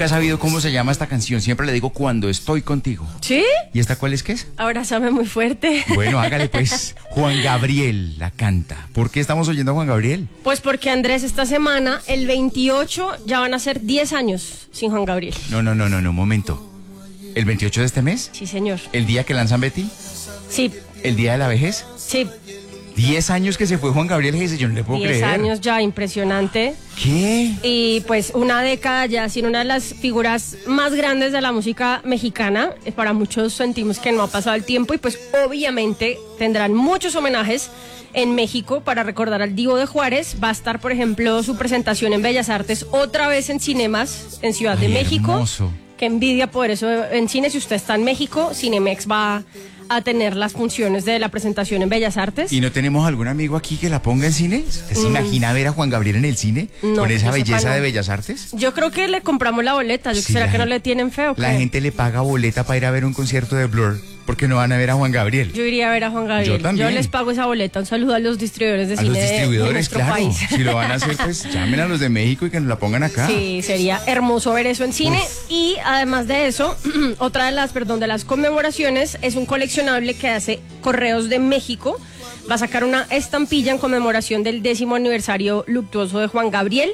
nunca he sabido cómo se llama esta canción. Siempre le digo Cuando estoy contigo. ¿Sí? ¿Y esta cuál es que es? Abrázame muy fuerte. Bueno, hágale pues. Juan Gabriel la canta. ¿Por qué estamos oyendo a Juan Gabriel? Pues porque, Andrés, esta semana, el 28, ya van a ser 10 años sin Juan Gabriel. No, momento. ¿El 28 de este mes? Sí, señor. ¿El día que lanzan Betty? Sí. ¿El día de la vejez? Sí. 10 años que se fue Juan Gabriel, dice, yo no le puedo 10 creer. 10 años ya, impresionante. ¿Qué? Y pues una década ya sin una de las figuras más grandes de la música mexicana. Para muchos sentimos que no ha pasado el tiempo y pues obviamente tendrán muchos homenajes en México para recordar al Divo de Juárez. Va a estar, por ejemplo, su presentación en Bellas Artes otra vez en Cinemas en Ciudad de México. Hermoso. Qué envidia poder eso en cine. Si usted está en México, Cinemex va a tener las funciones de la presentación en Bellas Artes. ¿Y no tenemos algún amigo aquí que la ponga en cine? ¿Usted se imagina ver a Juan Gabriel en el cine? No, con esa yo belleza sepa, no. de Bellas Artes. Yo creo que le compramos la boleta. Sí, ¿Será que no le tienen feo? La gente le paga boleta para ir a ver un concierto de Blur, porque no van a ver a Juan Gabriel. Yo iría a ver a Juan Gabriel. Yo también. Yo les pago esa boleta. Un saludo a los distribuidores de A cine los de distribuidores, nuestro claro. país. Si lo van a hacer, pues llamen a los de México y que nos la pongan acá. Sí, sería hermoso ver eso en cine. Uf. Y además de eso, otra de las conmemoraciones es un coleccionable que hace Correos de México. Va a sacar una estampilla en conmemoración del 10º aniversario luctuoso de Juan Gabriel.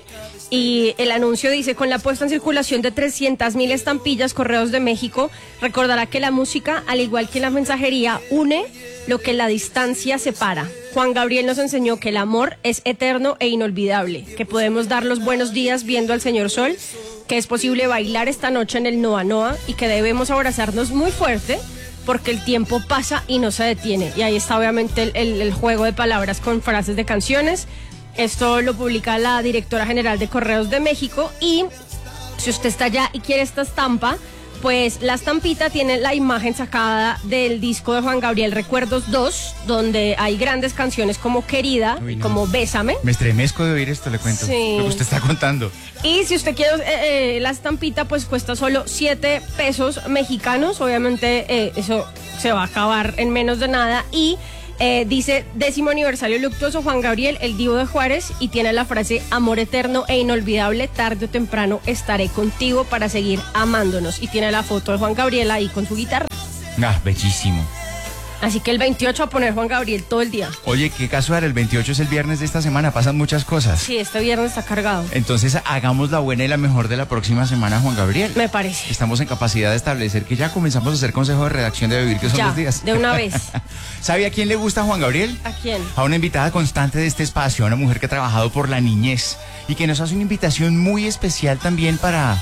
Y el anuncio dice: con la puesta en circulación de 300,000 estampillas, Correos de México recordará que la música, al igual que la mensajería, une lo que la distancia separa. Juan Gabriel nos enseñó que el amor es eterno e inolvidable, que podemos dar los buenos días viendo al señor Sol, que es posible bailar esta noche en el Noa Noa y que debemos abrazarnos muy fuerte porque el tiempo pasa y no se detiene. Y ahí está obviamente el juego de palabras con frases de canciones. Esto lo publica la directora general de Correos de México. Y si usted está allá y quiere esta estampa, pues la estampita tiene la imagen sacada del disco de Juan Gabriel, Recuerdos 2, donde hay grandes canciones como Querida, Uy, no. como Bésame. Me estremezco de oír esto, le cuento. Sí. Lo que usted está contando. Y si usted quiere la estampita, pues cuesta solo 7 pesos mexicanos. Obviamente eso se va a acabar en menos de nada. Y dice 10º aniversario luctuoso Juan Gabriel, el Divo de Juárez, y tiene la frase: amor eterno e inolvidable, tarde o temprano estaré contigo para seguir amándonos. Y tiene la foto de Juan Gabriel ahí con su guitarra. Ah, bellísimo. Así que el 28 a poner Juan Gabriel todo el día. Oye, qué casual, el 28 es el viernes de esta semana, pasan muchas cosas. Sí, este viernes está cargado. Entonces hagamos la buena y la mejor de la próxima semana, Juan Gabriel. Me parece. Estamos en capacidad de establecer que ya comenzamos a hacer consejo de redacción de Vivir, que son Ya, los días. de una vez. ¿Sabe a quién le gusta Juan Gabriel? ¿A quién? A una invitada constante de este espacio, a una mujer que ha trabajado por la niñez y que nos hace una invitación muy especial también para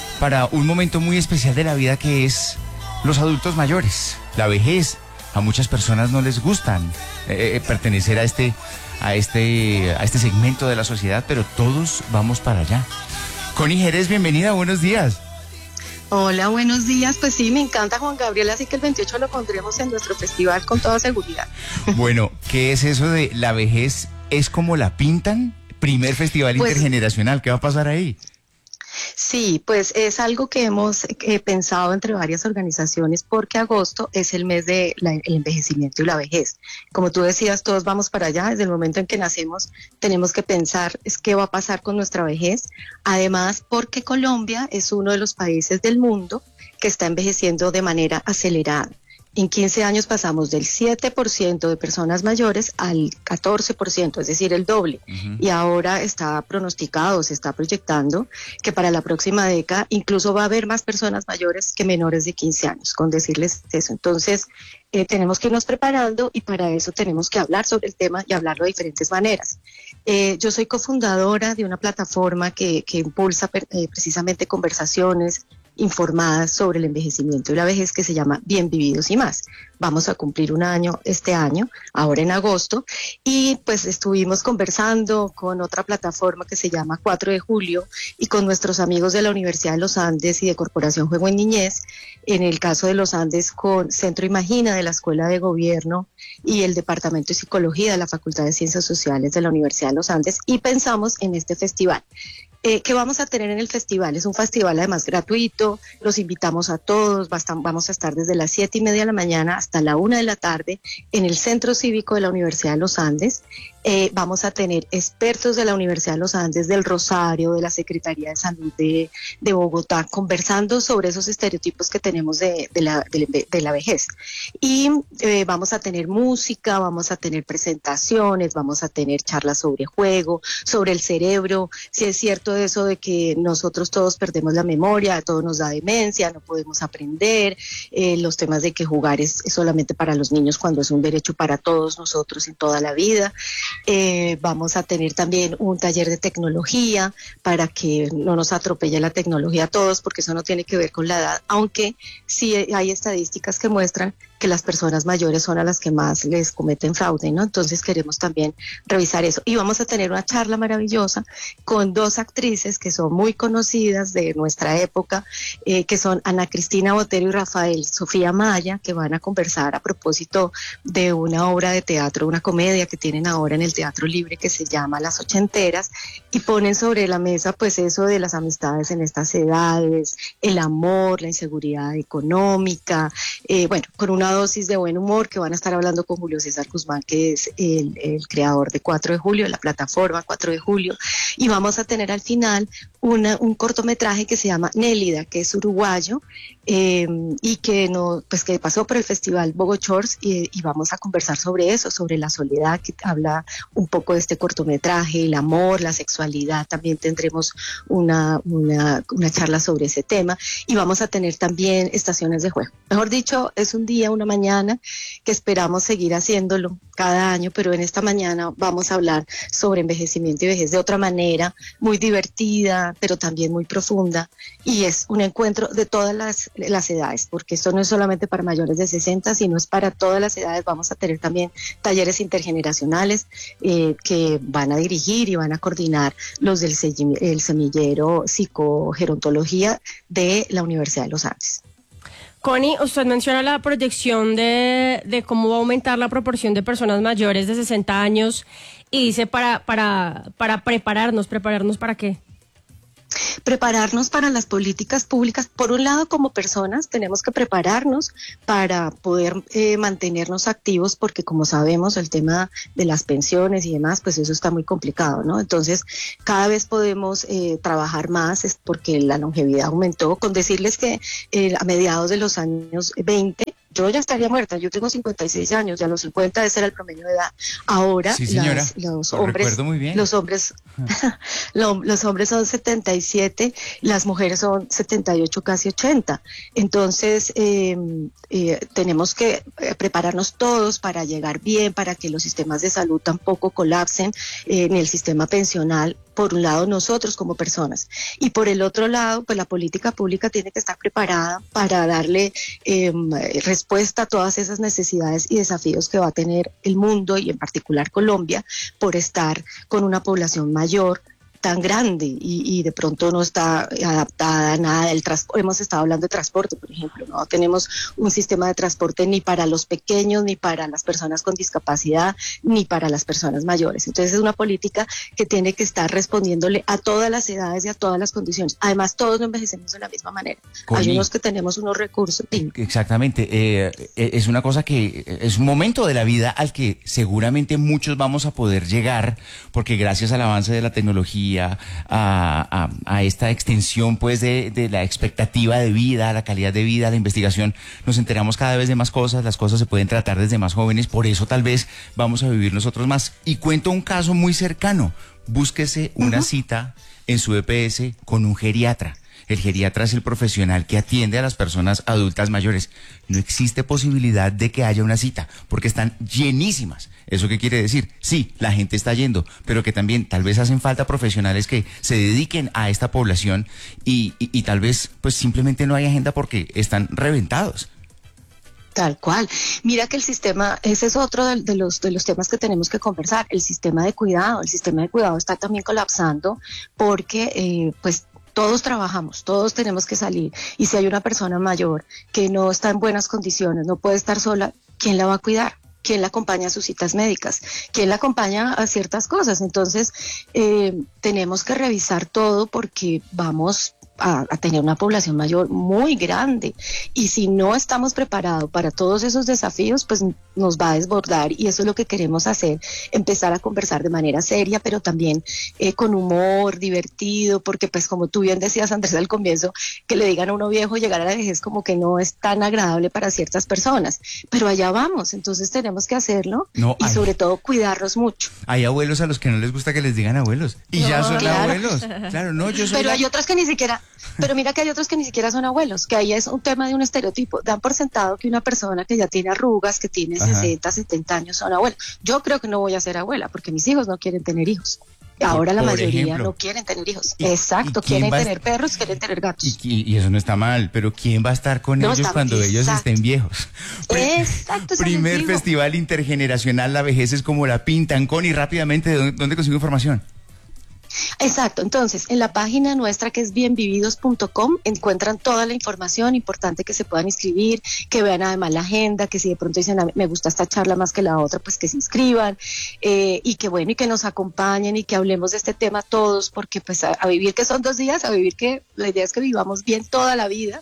un momento muy especial de la vida, que es los adultos mayores, la vejez. A muchas personas no les gustan pertenecer a este segmento de la sociedad, pero todos vamos para allá. Connie Jerez, bienvenida, buenos días. Hola, buenos días. Pues sí, me encanta Juan Gabriel, así que el 28 lo pondremos en nuestro festival con toda seguridad. Bueno, ¿qué es eso de la vejez? ¿Es como la pintan? Primer festival intergeneracional, ¿qué va a pasar ahí? Sí, pues es algo que hemos pensado entre varias organizaciones, porque agosto es el mes del envejecimiento y la vejez. Como tú decías, todos vamos para allá. Desde el momento en que nacemos tenemos que pensar qué va a pasar con nuestra vejez. Además, porque Colombia es uno de los países del mundo que está envejeciendo de manera acelerada. En 15 años pasamos del 7% de personas mayores al 14%, es decir, el doble. Uh-huh. Y ahora está pronosticado, se está proyectando que para la próxima década incluso va a haber más personas mayores que menores de 15 años, con decirles eso. Entonces, tenemos que irnos preparando, y para eso tenemos que hablar sobre el tema y hablarlo de diferentes maneras. Yo soy cofundadora de una plataforma que impulsa precisamente conversaciones informadas sobre el envejecimiento y la vejez, que se llama Bien Vividos y Más. Vamos a cumplir un año este año, ahora en agosto, y pues estuvimos conversando con otra plataforma que se llama 4 de Julio y con nuestros amigos de la Universidad de los Andes y de Corporación Juego en Niñez, en el caso de los Andes con Centro Imagina de la Escuela de Gobierno y el Departamento de Psicología de la Facultad de Ciencias Sociales de la Universidad de los Andes, y pensamos en este festival. ¿Qué vamos a tener en el festival? Es un festival además gratuito, los invitamos a todos, vamos a estar desde las 7:30 de la mañana hasta la 1 de la tarde en el Centro Cívico de la Universidad de los Andes. Vamos a tener expertos de la Universidad de los Andes, del Rosario, de la Secretaría de Salud de Bogotá, conversando sobre esos estereotipos que tenemos de la vejez. Y vamos a tener música, vamos a tener presentaciones, vamos a tener charlas sobre juego, sobre el cerebro, si es cierto eso de que nosotros todos perdemos la memoria, todo nos da demencia, no podemos aprender, los temas de que jugar es solamente para los niños cuando es un derecho para todos nosotros en toda la vida. Vamos a tener también un taller de tecnología para que no nos atropelle la tecnología a todos, porque eso no tiene que ver con la edad, aunque sí hay estadísticas que muestran que las personas mayores son a las que más les cometen fraude, ¿no? Entonces queremos también revisar eso. Y vamos a tener una charla maravillosa con 2 actrices que son muy conocidas de nuestra época, que son Ana Cristina Botero y Rafael Sofía Maya, que van a conversar a propósito de una obra de teatro, una comedia que tienen ahora en el Teatro Libre que se llama Las Ochenteras, y ponen sobre la mesa pues eso de las amistades en estas edades, el amor, la inseguridad económica, bueno, con una dosis de buen humor, que van a estar hablando con Julio César Guzmán, que es el creador de 4 de julio, la plataforma 4 de julio, y vamos a tener al final un cortometraje que se llama Nélida, que es uruguayo, y que que pasó por el Festival Bogochors, y vamos a conversar sobre eso, sobre la soledad, que habla un poco de este cortometraje, el amor, la sexualidad. También tendremos una charla sobre ese tema, y vamos a tener también estaciones de juego. Mejor dicho, es un día, una mañana que esperamos seguir haciéndolo cada año, pero en esta mañana vamos a hablar sobre envejecimiento y vejez de otra manera, muy divertida, pero también muy profunda, y es un encuentro de todas las edades, porque esto no es solamente para mayores de 60, sino es para todas las edades. Vamos a tener también talleres intergeneracionales que van a dirigir y van a coordinar los del el semillero psicogerontología de la Universidad de los Andes. Connie, usted menciona la proyección de cómo va a aumentar la proporción de personas mayores de 60 años y dice para prepararnos ¿para qué? Prepararnos para las políticas públicas. Por un lado, como personas tenemos que prepararnos para poder mantenernos activos, porque como sabemos el tema de las pensiones y demás, pues eso está muy complicado, ¿no? Entonces cada vez podemos trabajar más, es porque la longevidad aumentó. Con decirles que a mediados de los años 20 yo ya estaría muerta, yo tengo 56 años, ya los 50 ese era el promedio de edad. Ahora sí, señora, los hombres, muy bien. los hombres son 77, las mujeres son 78, casi 80. Entonces tenemos que prepararnos todos para llegar bien, para que los sistemas de salud tampoco colapsen, ni el sistema pensional. Por un lado nosotros como personas, y por el otro lado pues la política pública tiene que estar preparada para darle respuesta a todas esas necesidades y desafíos que va a tener el mundo, y en particular Colombia, por estar con una población mayor tan grande y de pronto no está adaptada a nada del transporte. Hemos estado hablando de transporte, por ejemplo, no tenemos un sistema de transporte ni para los pequeños, ni para las personas con discapacidad, ni para las personas mayores. Entonces es una política que tiene que estar respondiéndole a todas las edades y a todas las condiciones. Además, todos no envejecemos de la misma manera. Hay unos que tenemos unos recursos. Exactamente, es una cosa que es un momento de la vida al que seguramente muchos vamos a poder llegar, porque gracias al avance de la tecnología, a esta extensión pues de la expectativa de vida, la calidad de vida, la investigación, nos enteramos cada vez de más cosas, las cosas se pueden tratar desde más jóvenes, por eso tal vez vamos a vivir nosotros más. Y cuento un caso muy cercano, búsquese una cita en su EPS con un geriatra. El geriatra es el profesional que atiende a las personas adultas mayores. No existe posibilidad de que haya una cita, porque están llenísimas. ¿Eso qué quiere decir? Sí, la gente está yendo, pero que también tal vez hacen falta profesionales que se dediquen a esta población y tal vez pues simplemente no hay agenda porque están reventados. Tal cual. Mira que el sistema, ese es otro de los temas que tenemos que conversar, el sistema de cuidado. El sistema de cuidado está también colapsando porque pues todos trabajamos, todos tenemos que salir, y si hay una persona mayor que no está en buenas condiciones, no puede estar sola, ¿quién la va a cuidar? ¿Quién la acompaña a sus citas médicas? ¿Quién la acompaña a ciertas cosas? Entonces tenemos que revisar todo porque vamos a tener una población mayor muy grande. Y si no estamos preparados para todos esos desafíos, pues nos va a desbordar, y eso es lo que queremos hacer, empezar a conversar de manera seria, pero también con humor, divertido, porque pues como tú bien decías, Andrés, al comienzo, que le digan a uno viejo llegar a la vejez como que no es tan agradable para ciertas personas, pero allá vamos, entonces tenemos que hacerlo y sobre todo cuidarnos mucho. Hay abuelos a los que no les gusta que les digan abuelos, y ya son abuelos. Claro, no, yo soy pero hay otros que ni siquiera, pero mira que hay otros que ni siquiera son abuelos, que ahí es un tema de un estereotipo. Dan por sentado que una persona que ya tiene arrugas, que tiene 60, 70 años son abuelos. Yo creo que no voy a ser abuela porque mis hijos no quieren tener hijos. Ahora la mayoría no quieren tener hijos. Exacto, quieren tener perros, quieren tener gatos. Y eso no está mal, pero ¿quién va a estar con ellos cuando ellos estén viejos? Exacto. Primer festival intergeneracional La Vejez es como la pintan. Connie, rápidamente, ¿dónde consigo información? Exacto, entonces en la página nuestra, que es bienvividos.com, encuentran toda la información. Importante que se puedan inscribir, que vean además la agenda, que si de pronto dicen me gusta esta charla más que la otra, pues que se inscriban, y que bueno, y que nos acompañen y que hablemos de este tema todos, porque pues a vivir que son 2 días, a vivir que la idea es que vivamos bien toda la vida.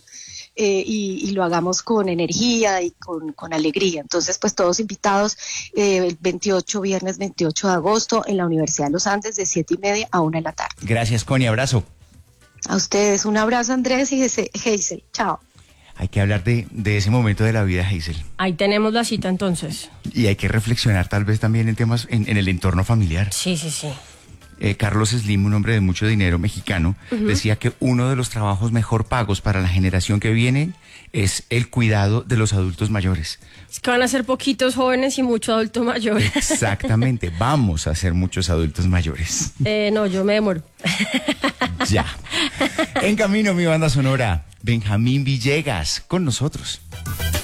Y lo hagamos con energía y con alegría. Entonces, pues todos invitados, el viernes 28 de agosto en la Universidad de los Andes, de 7:30 a 1 de la tarde. Gracias, Connie, abrazo. A ustedes, un abrazo, Andrés y Hazel. Chao. Hay que hablar de ese momento de la vida, Hazel. Ahí tenemos la cita entonces. Y hay que reflexionar tal vez también en temas en el entorno familiar. Sí. Carlos Slim, un hombre de mucho dinero mexicano, decía que uno de los trabajos mejor pagos para la generación que viene es el cuidado de los adultos mayores. Es que van a ser poquitos jóvenes y muchos adultos mayores. Exactamente, vamos a ser muchos adultos mayores. No, yo me demoro. Ya. En camino, mi banda sonora, Benjamín Villegas, con nosotros.